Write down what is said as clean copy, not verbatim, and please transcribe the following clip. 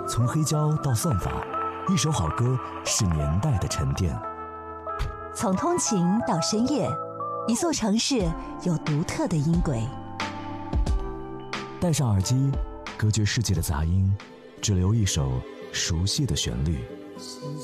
从黑胶到算法，一首好歌是年代的沉淀。 从通勤到深夜，一座城市有独特的音轨。 戴上耳机，隔绝世界的杂音，只留一首熟悉的旋律。